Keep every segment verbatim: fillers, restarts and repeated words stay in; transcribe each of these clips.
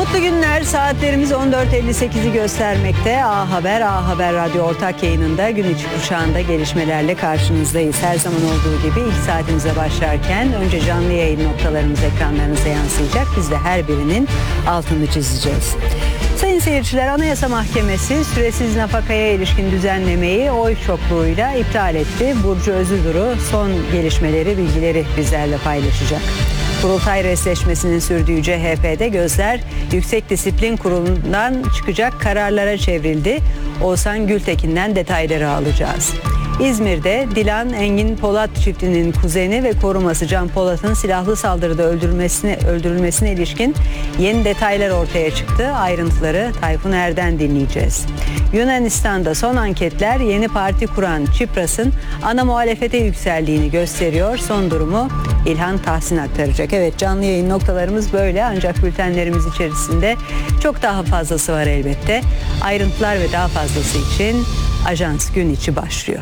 Mutlu günler. Saatlerimiz on dört elli sekizi göstermekte. A Haber, A Haber Radyo ortak yayınında gün içi kuşağında gelişmelerle karşınızdayız. Her zaman olduğu gibi ilk saatimize başlarken önce canlı yayın noktalarımız ekranlarınıza yansıyacak. Biz de her birinin altını çizeceğiz. Sayın seyirciler, Anayasa Mahkemesi süresiz nafakaya ilişkin düzenlemeyi oy çokluğuyla iptal etti. Burcu Özüduru son gelişmeleri, bilgileri bizlerle paylaşacak. Kurultay resleşmesinin sürdüğü C H P'de gözler Yüksek Disiplin Kurulu'ndan çıkacak kararlara çevrildi. Oğuzhan Gültekin'den detayları alacağız. İzmir'de Dilan Engin Polat çiftinin kuzeni ve koruması Can Polat'ın silahlı saldırıda öldürülmesine, öldürülmesine ilişkin yeni detaylar ortaya çıktı. Ayrıntıları Tayfun Er'den dinleyeceğiz. Yunanistan'da son anketler yeni parti kuran Tsipras'ın ana muhalefete yükseldiğini gösteriyor. Son durumu İlhan Tahsin aktaracak. Evet, canlı yayın noktalarımız böyle, ancak bültenlerimiz içerisinde çok daha fazlası var elbette. Ayrıntılar ve daha fazlası için Ajans Gün İçi başlıyor.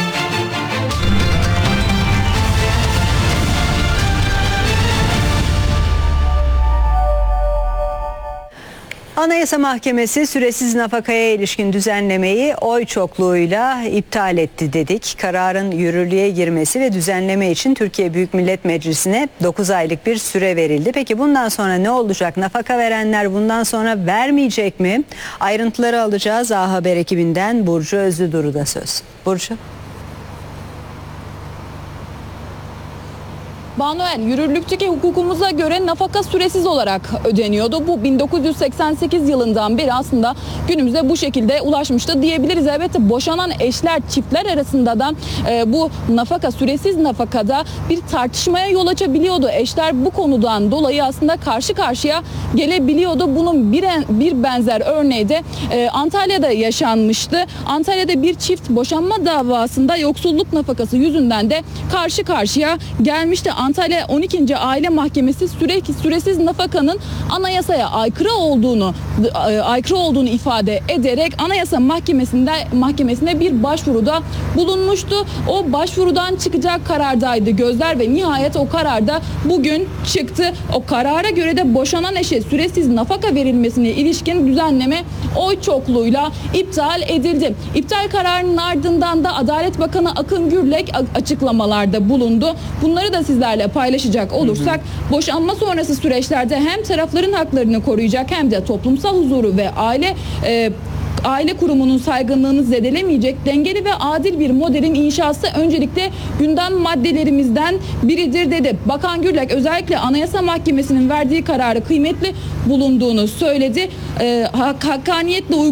Anayasa Mahkemesi süresiz nafakaya ilişkin düzenlemeyi oy çokluğuyla iptal etti dedik. Kararın yürürlüğe girmesi ve düzenleme için Türkiye Büyük Millet Meclisi'ne dokuz aylık bir süre verildi. Peki bundan sonra ne olacak? Nafaka verenler bundan sonra vermeyecek mi? Ayrıntıları alacağız. A Haber ekibinden Burcu Özüduru'da söz. Burcu. Banuel, yürürlükteki hukukumuza göre nafaka süresiz olarak ödeniyordu. Bu bin dokuz yüz seksen sekiz yılından beri aslında günümüze bu şekilde ulaşmıştı diyebiliriz. Elbette boşanan eşler, çiftler arasında da e, bu nafaka, süresiz nafakada bir tartışmaya yol açabiliyordu. Eşler bu konudan dolayı aslında karşı karşıya gelebiliyordu. Bunun bir, bir benzer örneği de e, Antalya'da yaşanmıştı. Antalya'da bir çift boşanma davasında yoksulluk nafakası yüzünden de karşı karşıya gelmişti. Antalya on ikinci Aile Mahkemesi sürekli süresiz nafakanın anayasaya aykırı olduğunu aykırı olduğunu ifade ederek Anayasa Mahkemesi'nde mahkemesine bir başvuruda bulunmuştu. O başvurudan çıkacak karardaydı gözler ve nihayet o kararda bugün çıktı. O karara göre de boşanan eşe süresiz nafaka verilmesine ilişkin düzenleme oy çokluğuyla iptal edildi. İptal kararının ardından da Adalet Bakanı Akın Gürlek açıklamalarda bulundu. Bunları da sizlerle paylaşacak olursak, hı hı. boşanma sonrası süreçlerde hem tarafların haklarını koruyacak hem de toplumsal huzuru ve aile e, aile kurumunun saygınlığını zedelemeyecek dengeli ve adil bir modelin inşası öncelikle gündem maddelerimizden biridir dedi. Bakan Gürlek özellikle Anayasa Mahkemesi'nin verdiği kararı kıymetli bulunduğunu söyledi. E, hak, hakkaniyetle